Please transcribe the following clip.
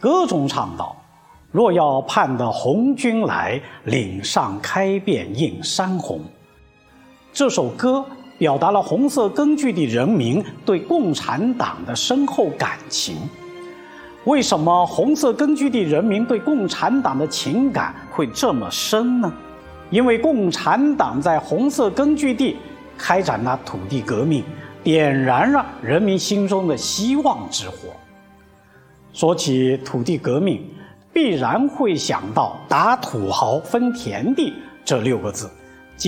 歌中唱道：若要盼得红军来，岭上开遍映山红。这首歌表达了红色根据地人民对共产党的深厚感情。为什么红色根据地人民对共产党的情感会这么深呢？因为共产党在红色根据地开展了土地革命，点燃了人民心中的希望之火。说起土地革命，必然会想到打土豪分田地这6个字。